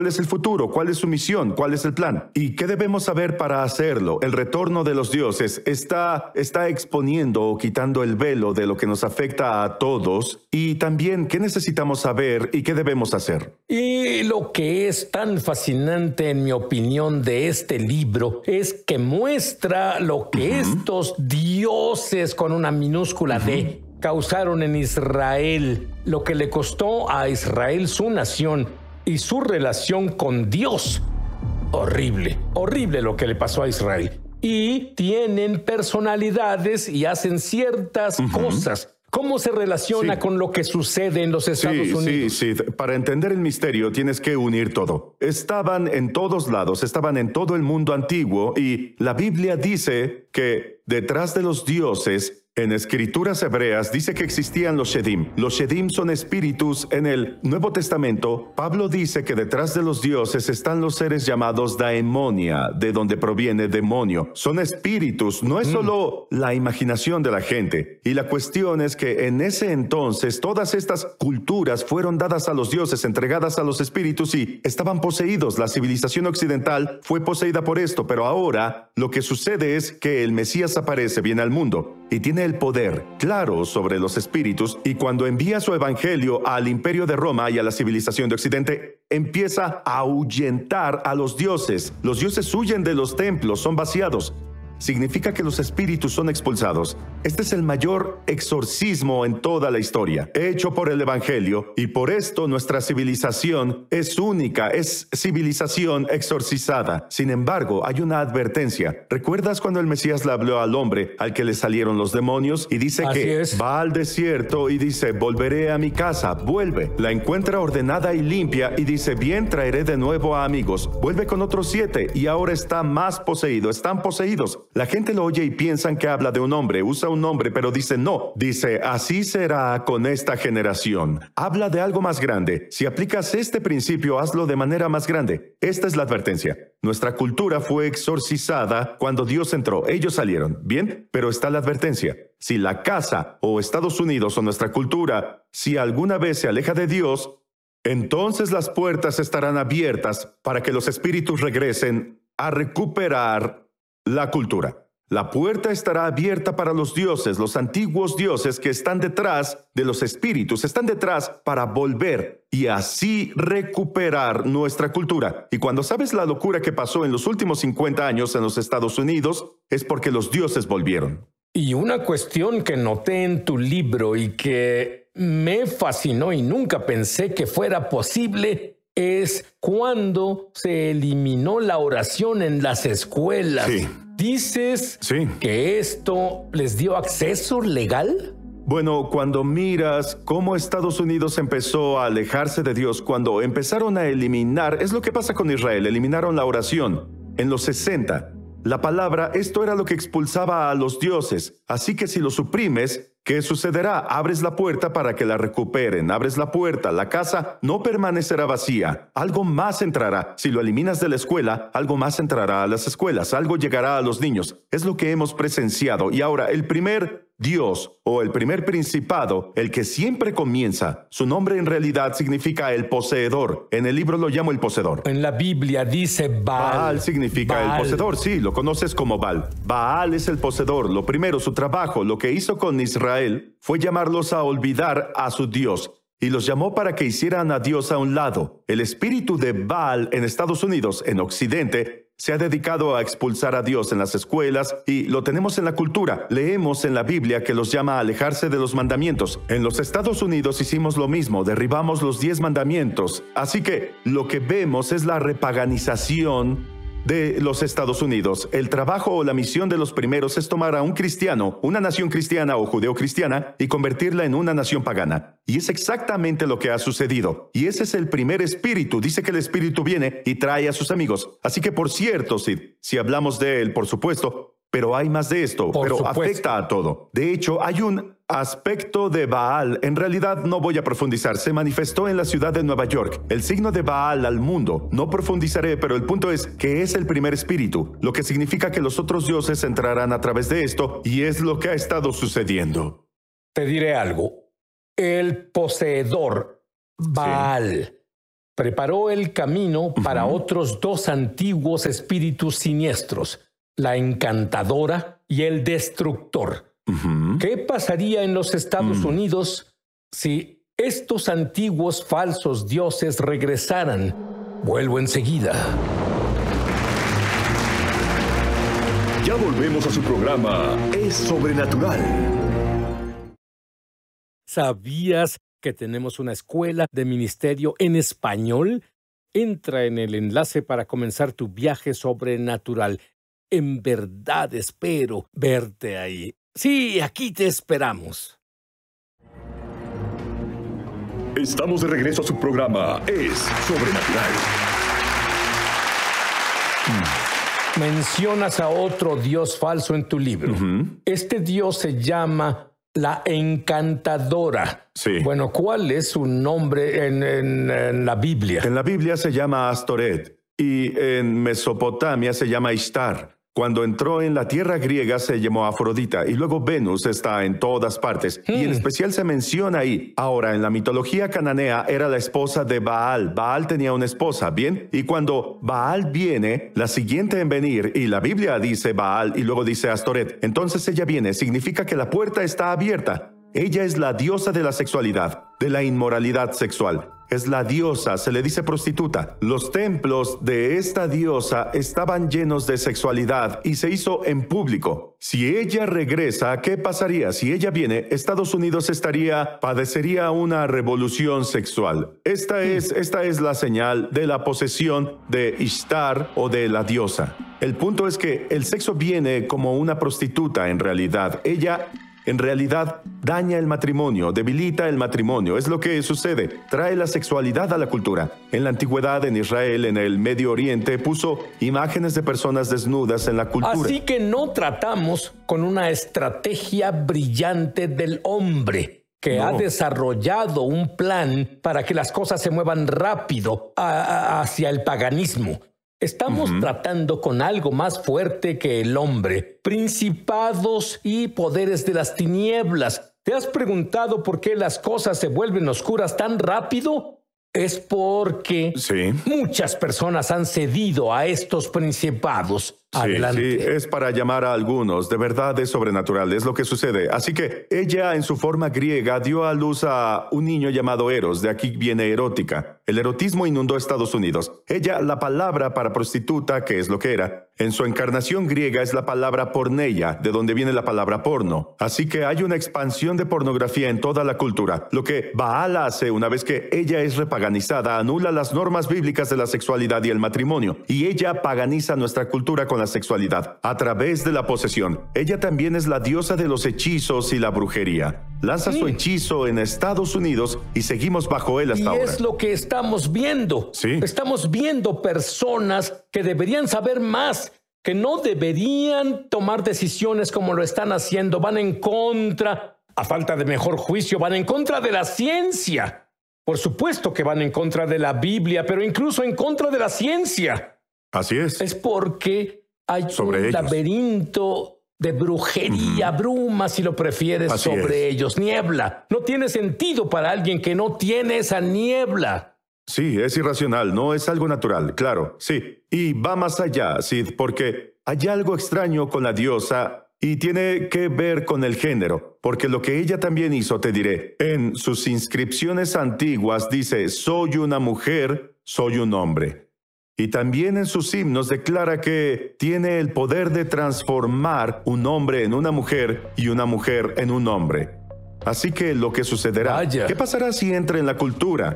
es el futuro? ¿Cuál es su misión? ¿Cuál es el plan? ¿Y qué debemos saber para hacerlo? El retorno de los dioses está exponiendo o quitando el velo de lo que nos afecta a todos. Y también, ¿qué necesitamos saber y qué debemos hacer? Y lo que es tan fascinante, en mi opinión, de este libro es que muestra lo que estos dioses con una minúscula D causaron en Israel, lo que le costó a Israel su nación y su relación con Dios. Horrible, horrible lo que le pasó a Israel. Y tienen personalidades y hacen ciertas cosas. ¿Cómo se relaciona con lo que sucede en los Estados Unidos? Sí. Para entender el misterio tienes que unir todo. Estaban en todos lados, estaban en todo el mundo antiguo y la Biblia dice que detrás de los dioses, en escrituras hebreas, dice que existían los Shedim. Los Shedim son espíritus. En el Nuevo Testamento, Pablo dice que detrás de los dioses están los seres llamados daemonia, de donde proviene demonio. Son espíritus, no es solo la imaginación de la gente. Y la cuestión es que en ese entonces todas estas culturas fueron dadas a los dioses, entregadas a los espíritus y estaban poseídos. La civilización occidental fue poseída por esto, pero ahora lo que sucede es que el Mesías aparece, viene al mundo y tiene el poder claro sobre los espíritus, y cuando envía su evangelio al imperio de Roma y a la civilización de Occidente, empieza a ahuyentar a los dioses. Los dioses huyen de los templos, son vaciados. Significa que los espíritus son expulsados. Este es el mayor exorcismo en toda la historia, hecho por el evangelio, y por esto nuestra civilización es única, es civilización exorcizada. Sin embargo, hay una advertencia. ¿Recuerdas cuando el Mesías le habló al hombre al que le salieron los demonios? Y dice va al desierto y dice, volveré a mi casa. Vuelve, la encuentra ordenada y limpia y dice, bien, traeré de nuevo a amigos. Vuelve con otros 7 y ahora está más poseído, están poseídos. La gente lo oye y piensan que habla de un hombre, usa un nombre, pero dice no. Dice, así será con esta generación. Habla de algo más grande. Si aplicas este principio, hazlo de manera más grande. Esta es la advertencia. Nuestra cultura fue exorcizada cuando Dios entró. Ellos salieron, ¿bien? Pero está la advertencia. Si la casa o Estados Unidos o nuestra cultura, si alguna vez se aleja de Dios, entonces las puertas estarán abiertas para que los espíritus regresen a recuperar la cultura. La puerta estará abierta para los dioses, los antiguos dioses que están detrás de los espíritus, están detrás para volver y así recuperar nuestra cultura. Y cuando sabes la locura que pasó en los últimos 50 años en los Estados Unidos, es porque los dioses volvieron. Y una cuestión que noté en tu libro y que me fascinó y nunca pensé que fuera posible es cuando se eliminó la oración en las escuelas. Sí. ¿Dices que esto les dio acceso legal? Bueno, cuando miras cómo Estados Unidos empezó a alejarse de Dios, cuando empezaron a eliminar, es lo que pasa con Israel, eliminaron la oración en los 60. La palabra, esto era lo que expulsaba a los dioses. Así que si lo suprimes, ¿qué sucederá? Abres la puerta para que la recuperen. Abres la puerta. La casa no permanecerá vacía. Algo más entrará. Si lo eliminas de la escuela, algo más entrará a las escuelas. Algo llegará a los niños. Es lo que hemos presenciado. Y ahora, el primer Dios o el primer principado, el que siempre comienza, su nombre en realidad significa el poseedor. En el libro lo llamo el poseedor. En la Biblia dice Baal. Baal significa el poseedor, sí, lo conoces como Baal. Baal es el poseedor. Lo primero, su trabajo, lo que hizo con Israel fue llamarlos a olvidar a su Dios. Y los llamó para que hicieran a Dios a un lado. El espíritu de Baal en Estados Unidos, en Occidente, se ha dedicado a expulsar a Dios en las escuelas y lo tenemos en la cultura. Leemos en la Biblia que los llama a alejarse de los mandamientos. En los Estados Unidos hicimos lo mismo, derribamos los 10 mandamientos. Así que lo que vemos es la repaganización de los Estados Unidos. El trabajo o la misión de los primeros es tomar a un cristiano, una nación cristiana o judeocristiana, y convertirla en una nación pagana. Y es exactamente lo que ha sucedido. Y ese es el primer espíritu. Dice que el espíritu viene y trae a sus amigos. Así que, por cierto, Sid, si hablamos de él, por supuesto, pero hay más de esto, afecta a todo. De hecho, hay un aspecto de Baal. En realidad no voy a profundizar. Se manifestó en la ciudad de Nueva York. El signo de Baal al mundo. No profundizaré, pero el punto es que es el primer espíritu, lo que significa que los otros dioses entrarán a través de esto, y es lo que ha estado sucediendo. Te diré algo. El poseedor, Baal, preparó el camino para otros dos antiguos espíritus siniestros, la encantadora y el destructor. ¿Qué pasaría en los Estados Unidos si estos antiguos falsos dioses regresaran? Vuelvo enseguida. Ya volvemos a su programa Es Sobrenatural. ¿Sabías que tenemos una escuela de ministerio en español? Entra en el enlace para comenzar tu viaje sobrenatural. En verdad espero verte ahí. Sí, aquí te esperamos. Estamos de regreso a su programa Es Sobrenatural. Mencionas a otro dios falso en tu libro. Este dios se llama la encantadora. Sí. Bueno, ¿cuál es su nombre en la Biblia? En la Biblia se llama Astoret y en Mesopotamia se llama Ishtar. Cuando entró en la tierra griega se llamó Afrodita y luego Venus está en todas partes y en especial se menciona ahí. Ahora, en la mitología cananea era la esposa de Baal. Baal tenía una esposa, ¿bien? Y cuando Baal viene, la siguiente en venir, y la Biblia dice Baal y luego dice Astoret, entonces ella viene, significa que la puerta está abierta. Ella es la diosa de la sexualidad, de la inmoralidad sexual. Es la diosa, se le dice prostituta. Los templos de esta diosa estaban llenos de sexualidad y se hizo en público. Si ella regresa, ¿qué pasaría? Si ella viene, Estados Unidos padecería una revolución sexual. Esta es la señal de la posesión de Ishtar o de la diosa. El punto es que el sexo viene como una prostituta en realidad. Ella en realidad daña el matrimonio, debilita el matrimonio. Es lo que sucede. Trae la sexualidad a la cultura. En la antigüedad, en Israel, en el Medio Oriente, puso imágenes de personas desnudas en la cultura. Así que no tratamos con una estrategia brillante del hombre que ha desarrollado un plan para que las cosas se muevan rápido hacia el paganismo. Estamos tratando con algo más fuerte que el hombre, principados y poderes de las tinieblas. ¿Te has preguntado por qué las cosas se vuelven oscuras tan rápido? Es porque muchas personas han cedido a estos principados. Adelante. Sí, es para llamar a algunos. De verdad es sobrenatural, es lo que sucede. Así que ella en su forma griega dio a luz a un niño llamado Eros. De aquí viene erótica. El erotismo inundó Estados Unidos. Ella, la palabra para prostituta, que es lo que era, en su encarnación griega es la palabra porneia, de donde viene la palabra porno. Así que hay una expansión de pornografía en toda la cultura. Lo que Baal hace una vez que ella es repaganizada, anula las normas bíblicas de la sexualidad y el matrimonio. Y ella paganiza nuestra cultura con la sexualidad a través de la posesión. Ella también es la diosa de los hechizos y la brujería. Lanza su hechizo en Estados Unidos y seguimos bajo él hasta ahora. Y es lo que estamos viendo. Sí. Estamos viendo personas que deberían saber más, que no deberían tomar decisiones como lo están haciendo. Van en contra, a falta de mejor juicio, van en contra de la ciencia. Por supuesto que van en contra de la Biblia, pero incluso en contra de la ciencia. Así es. Es porque hay sobre laberinto de brujería, bruma, si lo prefieres, Así sobre es. ellos, niebla. No tiene sentido para alguien que no tiene esa niebla. Sí, es irracional, no es algo natural, claro, sí. Y va más allá, Sid, porque hay algo extraño con la diosa y tiene que ver con el género, porque lo que ella también hizo, te diré, en sus inscripciones antiguas dice, soy una mujer, soy un hombre. Y también en sus himnos declara que tiene el poder de transformar un hombre en una mujer y una mujer en un hombre. Así que lo que sucederá, Vaya. ¿qué pasará si entra en la cultura?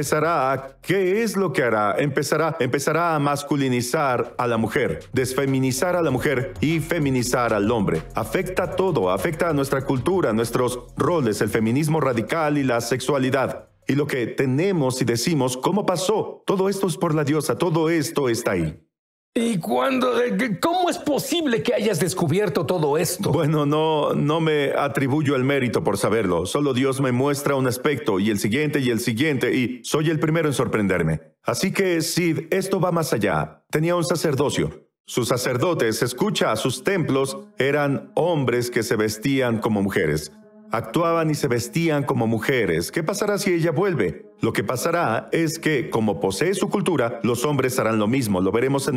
¿Qué es lo que hará? Empezará a masculinizar a la mujer, desfeminizar a la mujer y feminizar al hombre. Afecta todo, afecta a nuestra cultura, nuestros roles, el feminismo radical y la sexualidad. Y lo que tenemos y decimos, ¿cómo pasó? Todo esto es por la diosa, todo esto está ahí. ¿Y cómo es posible que hayas descubierto todo esto? Bueno, no me atribuyo el mérito por saberlo. Solo Dios me muestra un aspecto y el siguiente y soy el primero en sorprenderme. Así que, Sid, esto va más allá. Tenía un sacerdocio. Sus sacerdotes, escucha, sus templos eran hombres que se vestían como mujeres. actuaban y se vestían como mujeres. ¿Qué pasará si ella vuelve? Lo que pasará es que, como posee su cultura, los hombres harán lo mismo. Lo veremos en